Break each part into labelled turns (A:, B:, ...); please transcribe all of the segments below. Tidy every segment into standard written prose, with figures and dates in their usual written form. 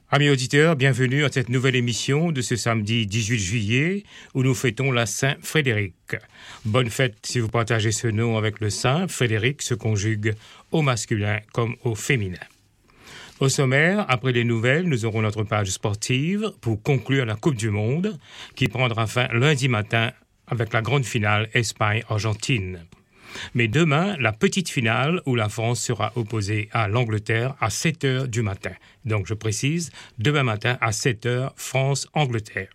A: Amis auditeurs, bienvenue à cette nouvelle émission de ce samedi 18 juillet où nous fêtons la Saint-Frédéric. Bonne fête si vous partagez ce nom avec le Saint. Frédéric se conjugue au masculin comme au féminin. Au sommaire, après les nouvelles, nous aurons notre page sportive pour conclure la Coupe du Monde qui prendra fin lundi matin avec la grande finale Espagne-Argentine. Mais demain, la petite finale où la France sera opposée à l'Angleterre à 7h du matin. Donc je précise, demain matin à 7h, France-Angleterre.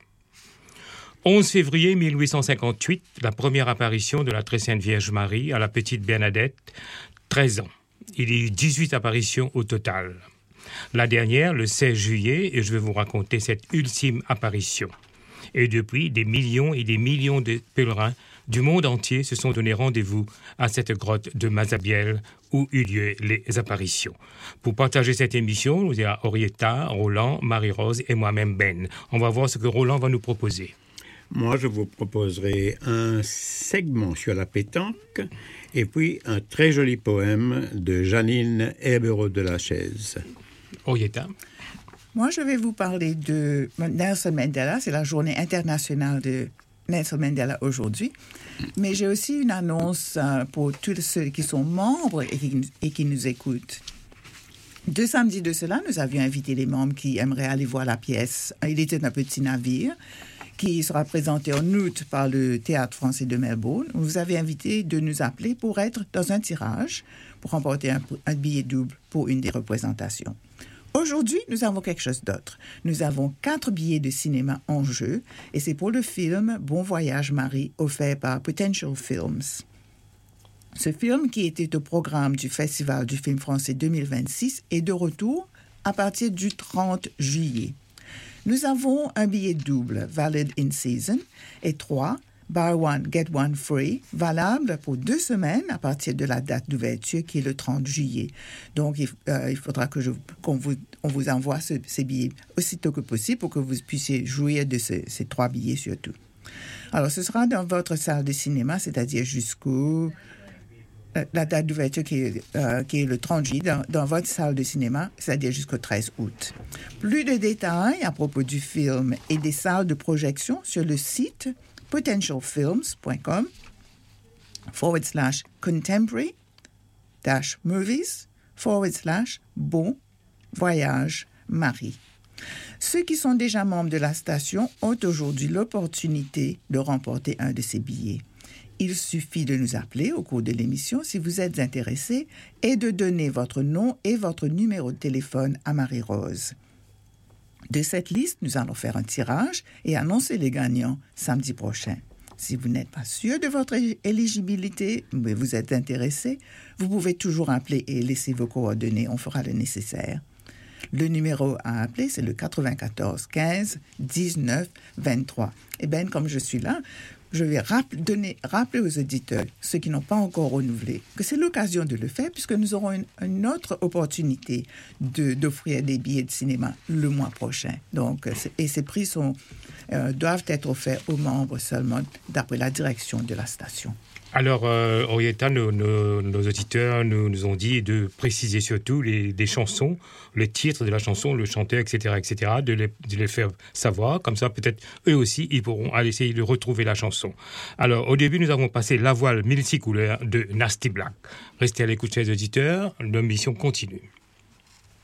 A: 11 février 1858, la première apparition de la très sainte Vierge Marie à la petite Bernadette, 13 ans. Il y a eu 18 apparitions au total. La dernière, le 16 juillet, et je vais vous raconter cette ultime apparition. Et depuis, des millions et des millions de pèlerins du monde entier se sont donné rendez-vous à cette grotte de Mazabielle où eut lieu les apparitions. Pour partager cette émission, nous avons Orietta, Roland, Marie-Rose et moi-même Ben. On va voir ce que Roland va nous proposer.
B: Moi, je vous proposerai un segment sur la pétanque et puis un très joli poème de Janine Herbero de la Chaise.
A: Orietta.
C: Moi, je vais vous parler de Nelson Mandela. C'est la journée internationale de Nelson Mandela aujourd'hui. Mais j'ai aussi une annonce pour tous ceux qui sont membres et qui nous écoutent. 2 samedis de cela, nous avions invité les membres qui aimeraient aller voir la pièce. Il était un petit navire qui sera présenté en août par le Théâtre français de Melbourne. On vous avait invité de nous appeler pour être dans un tirage, pour remporter un billet double pour une des représentations. Aujourd'hui, nous avons quelque chose d'autre. Nous avons 4 billets de cinéma en jeu et c'est pour le film Bon Voyage Marie, offert par Potential Films. Ce film, qui était au programme du Festival du film français 2026, est de retour à partir du 30 juillet. Nous avons un billet double, valid in season, et 3, buy one, get one free, valable pour 2 semaines à partir de la date d'ouverture qui est le 30 juillet. Donc, il faudra qu'on vous envoie ces billets aussitôt que possible pour que vous puissiez jouir de ces 3 billets surtout. Alors, ce sera dans votre salle de cinéma, c'est-à-dire jusqu'au... la date d'ouverture qui est le 30 juillet dans votre salle de cinéma, c'est-à-dire jusqu'au 13 août. Plus de détails à propos du film et des salles de projection sur le site potentialfilms.com/contemporary-movies/Bon Voyage Marie. Ceux qui sont déjà membres de la station ont aujourd'hui l'opportunité de remporter un de ces billets. Il suffit de nous appeler au cours de l'émission si vous êtes intéressé et de donner votre nom et votre numéro de téléphone à Marie-Rose. De cette liste, nous allons faire un tirage et annoncer les gagnants samedi prochain. Si vous n'êtes pas sûr de votre éligibilité, mais vous êtes intéressé, vous pouvez toujours appeler et laisser vos coordonnées. On fera le nécessaire. Le numéro à appeler, c'est le 94 15 19 23. Et bien, comme je suis là, je vais rappeler aux auditeurs, ceux qui n'ont pas encore renouvelé, que c'est l'occasion de le faire puisque nous aurons une autre opportunité d'offrir des billets de cinéma le mois prochain. Donc, et ces prix doivent être offerts aux membres seulement d'après la direction de la station.
A: Alors, Orietta, nos auditeurs nous ont dit de préciser surtout des chansons, les titres de la chanson, le chanteur, etc., de les faire savoir. Comme ça, peut-être, eux aussi, ils pourront aller essayer de retrouver la chanson. Alors, au début, nous avons passé La voile multicouleur de Nasty Black. Restez à l'écoute, chers auditeurs, l'émission continue.